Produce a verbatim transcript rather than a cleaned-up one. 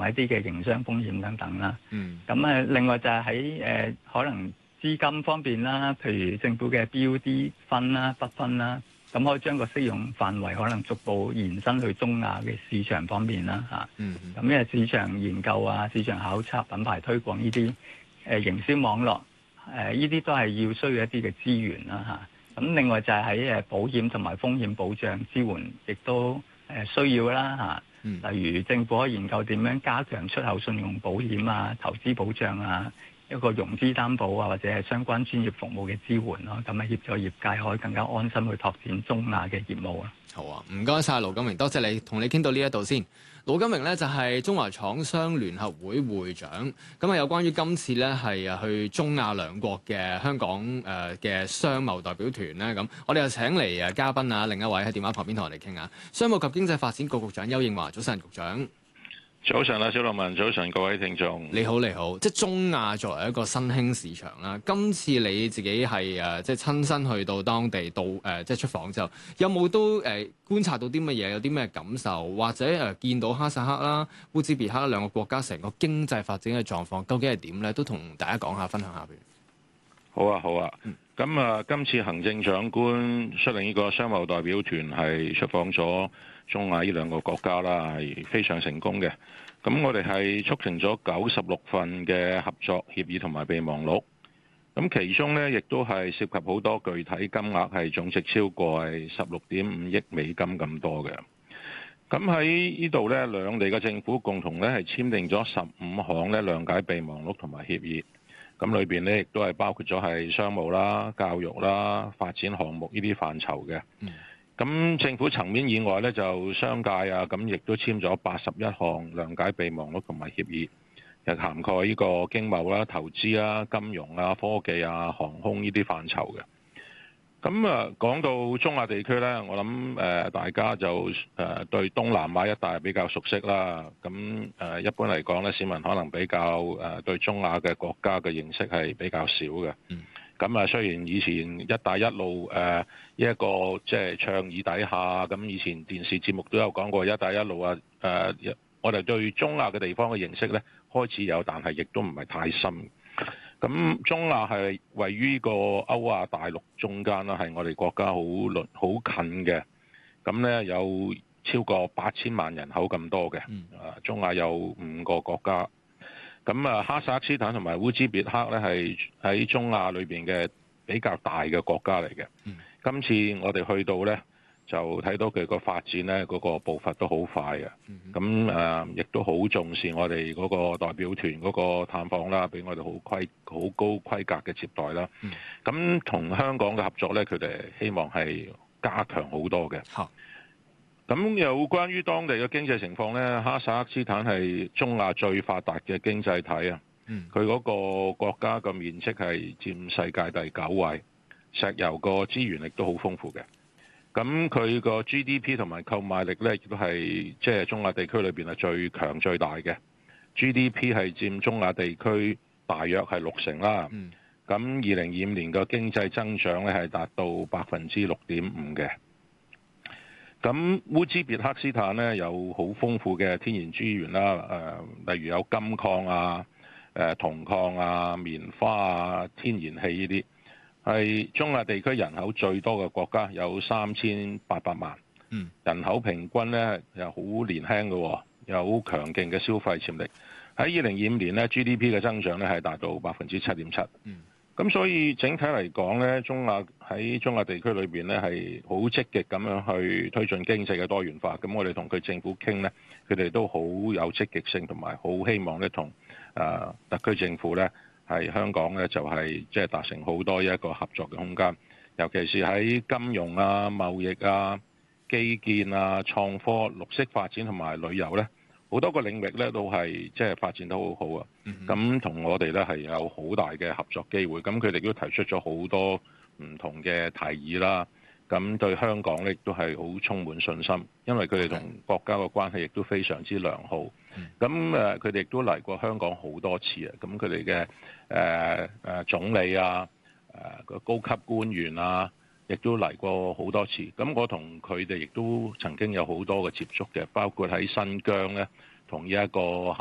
埋一啲嘅營商風險等等啦。 嗯。 咁誒，另外就係喺誒可能資金方面啦，譬如政府嘅 B O D 分啦、不分啦，咁可以將個適用範圍可能逐步延伸去中亞嘅市場方面啦嚇。 嗯。 咁因為市場研究啊、市場考察、品牌推廣呢啲誒營銷網絡誒呢啲都係要需要一啲嘅資源啦嚇。咁另外就係喺誒保險同埋風險保障支援，亦都誒需要啦嚇。 嗯、 例如政府可以研究點樣加強出口信用保險啊、投資保障啊、一個融資擔保啊，或者係相關專業服務嘅支援咯，咁啊協助業界可以更加安心去拓展中亞嘅業務啊。 好啊，唔該晒盧錦榮，多謝你同你傾到呢一度先。盧錦榮呢就係中華廠商聯合會會長，咁啊有關於今次呢係啊去中亞兩國嘅香港誒嘅商貿代表團呢。咁我哋又請嚟誒嘉賓啊，另一位喺電話旁邊同我哋傾下，商務及經濟發展局局長丘應樺，早晨，局長。 早晨啊，小樂文，早晨各位聽眾。 你好，你好。即係中亞作為一個新興市場啦，今次你自己係誒即係親身去到當地到誒、呃、即係出訪之後，有冇都誒、呃、觀察到啲乜嘢？有啲咩感受？或者誒、呃、見到哈薩克啦、烏茲別克兩個國家成個經濟發展嘅狀況究竟係點咧？都同大家講下，分享下邊。 好啊，好啊。咁、嗯、啊，今次行政長官率領呢個商貿代表團係出訪咗中亞呢兩個國家啦，係非常成功嘅。咁我哋係促成咗九十六份嘅合作協議同埋備忘錄。咁其中呢，亦都係涉及好多具體金額係總值超過係十六點五億美金咁多嘅。咁喺呢度呢，兩地嘅政府共同呢係簽訂咗十五項呢諒解備忘錄同埋協議。咁裏邊呢，亦都係包括咗係商務啦、教育啦、發展項目呢啲範疇嘅。嗯咁政府層面以外咧，就商界啊，咁亦都簽咗八十一項諒解備忘錄同埋協議，亦涵蓋呢個經貿啦、投資啦、金融啊、科技啊、航空呢啲範疇嘅。咁啊，講到中亞地區咧，我諗誒大家就誒對東南亞一帶比較熟悉啦。咁誒一般嚟講咧，市民可能比較誒對中亞嘅國家嘅認識係比較少嘅。嗯咁啊，雖然以前一帶一路誒呢一個即係倡議底下，咁以前電視節目都有講過一帶一路啊誒，我哋對中亞嘅地方嘅認識咧開始有，但係亦都唔係太深。咁中亞係位於呢個歐亞大陸中間啦，係我哋國家好鄰好近嘅。咁咧有超過八千萬人口咁多嘅，啊中亞有五個國家。咁啊，哈薩克斯坦同埋烏茲別克咧係喺中亞裏邊嘅比較大嘅國家嚟嘅。嗯、今次我哋去到咧，就睇到佢個發展咧，嗰、那個步伐都好快嘅。咁誒、嗯，亦、呃、都好重視我哋嗰個代表團嗰個探訪啦，俾我哋好規好高規格嘅接待啦。咁同、嗯、香港嘅合作咧，佢哋希望係加強好多嘅。好咁有關於當地嘅經濟情況呢，哈薩克斯坦係中亞最發達嘅經濟體啊。佢嗰、嗯、個國家嘅面積係佔世界第九位，石油個資源亦都好豐富嘅。咁佢個 G D P 同埋購買力呢，亦都係即係中亞地區裏邊係最強最大嘅。G D P 係佔中亞地區大約係六成啦。咁二零二五年嘅經濟增長呢，係達到百分之六點五嘅。咁烏茲別克斯坦咧有好豐富嘅天然資源啦，誒、呃、例如有金礦啊、誒、呃、銅礦啊、棉花啊、天然氣呢啲，係中亞地區人口最多嘅國家，有三千八百萬。嗯，人口平均咧又好年輕嘅，有好強勁嘅消費潛力。喺二零二五年咧 G D P 嘅增長咧係達到百分之七點七。嗯。咁所以整體嚟講咧，中亞喺中亞地區裏邊咧係好積極咁樣去推進經濟嘅多元化。咁我哋同佢政府傾咧，佢哋都好有積極性，同埋好希望咧同誒特區政府咧係香港咧就係即係達成好多一個合作嘅空間。尤其是喺金融啊、貿易啊、基建啊、創科、綠色發展同埋旅遊咧。好多個領域咧都係即係發展得好好啊！咁同、mm hmm. 我哋咧係有好大嘅合作機會。咁佢哋都提出咗好多唔同嘅提議啦。咁對香港咧亦都係好充滿信心，因為佢哋同國家嘅關係亦都非常之良好。咁誒、mm，佢哋亦都嚟過香港好多次啊！咁佢哋嘅誒誒總理啊、誒個高級官員啊，亦都嚟過好多次。咁我同佢哋亦都曾經有好多嘅接觸嘅，包括喺新疆咧。同呢一個哈